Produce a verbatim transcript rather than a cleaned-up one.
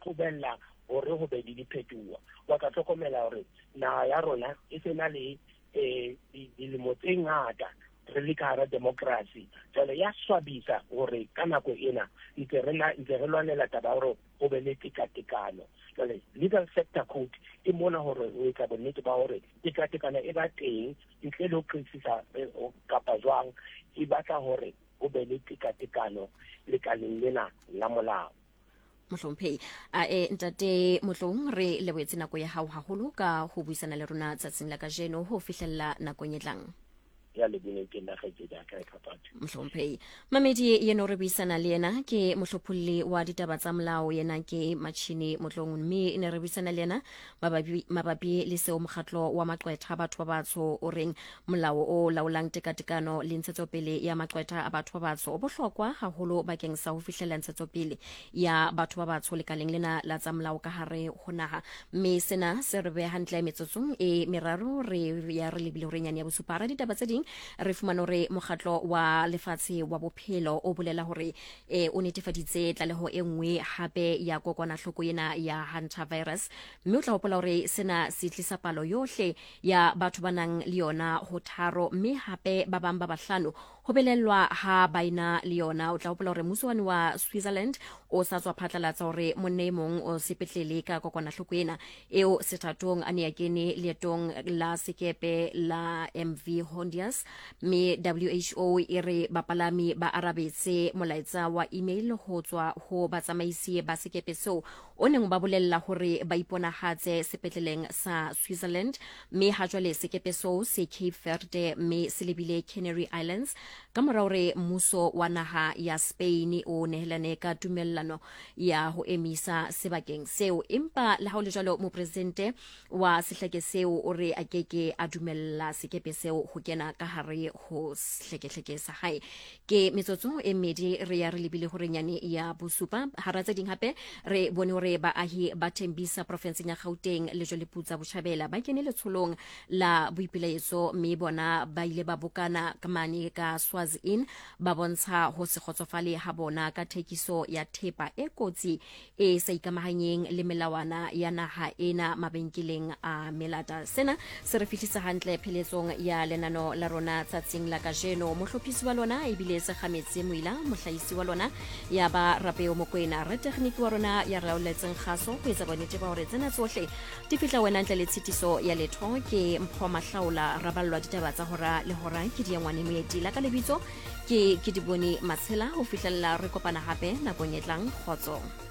qhobella hore ho be di diphetoho wa ka tlhokomela hore na ya rona e sena le eh dilemo tse ngata re le ka hara democracy jale ya swabisa hore ka nako ena ntse re na ntse re lwanela taba hore ho be le tekatekano jale legal sector code e mona hore o etsa bonnete ba hore tekatekano e ba teng ntle le ho qisisa kapa jwang e batla hore ho be le tekatekano le kaleng lena la molao. Mohlomphehi a e ntate Mohlong re lebetse nako ya hao haholo ka ho buisana le rona tsatsing la kajeno ho fihlella nakong e tlang. Ya le bone ke nna ge ja ka kapatho Mohlomphehi mamedi yena re buisana le yena ke mohlophulli wa ditaba tsa molao yena ke Matjhini Mohlong mme ene re buisana le yena mabapi mabapi le seo mokgatlo wa maqwetha batho ba batsho o reng molao o laolang tekatekano le ntshetsopele ya maqwetha a batho ba batsho o bohlokwa haholo bakeng sa ho fihlella ntshetsopele ya batho ba batsho lekaleng lena la tsa molao ka hare ho naha mme sena se re be hantle metsotsong e meraro re ya re lebile hore nyane ya bosupara ditaba tse ding re fumana hore mokgatlo wa lefatshe wa bophelo o bolela hore e o netefaditse tlaleho e nngwe hape ya kokwanahloko ena ya hantavirus mme o tla hopola hore sena se tlisa palo yohle ya batho ba nang le yona ho tharo mme hape ba bang ba bahlano ho belellwa ha baina le yona. O tla hopola hore mmuso wa Switzerland o sa tswa phatlalatsa hore monne mong o sepetlele ka kokwanahloko ena eo sethatong a ne ya kene leetong la sekepe la M V Hondias mme W H O e re bapalami ba arabetse molaetsa wa email ho tswa ho batsamaisi ba sekepe seo o neng ba bolella hore ba iponahatse sepetleleng sa Switzerland mme ha jwale sekepe seo se Cape Verde mme se lebile Canary Islands ka mora hore mmuso wa naha ya Spain o nehelane ka tumellano ya ho emisa sebakeng seo empa le ha o le jwalo mopresidente wa sehleke seo o re a keke a dumella sekepe seo ho kena ka hare ho hlekehleke sa hae ke metsotso e mmedi re ya re lebile hore nyane ya bosupa hara tse ding hape re bone hore baahi ba Tembisa provinceng ya Gauteng le jole putsa botjhabela ba kene letsholong la boipilaetso mme bona ba ile ba bokana ka mane ka Swazi-in ba bontsha ho se kgotsofale ha bona ka thekiso ya thepa e kotsi e sa ikamahanyeng le melawana ya naha ena mabenkeleng a melata. Sena se re fihlisa hantle pheletsong ya lenano la rona tsatsing la kajeno. Mohlophisi wa lona e bile se kgametse moila mohlahisi wa lona ya ba Rapeo Mokoena re tekniki wa rona ya raoletseng kgaso ho etsa bonnete ba hore tsena tsohle di fihla wena ntle le tshitiso ya letho ke Mpho Mahlaula raballwa ditaba tsa hora le hora ke diangwane moeti la ka lebitso ke ke di bone Matshela ho fihlella re kopana hape nakong e tlang. Khotso.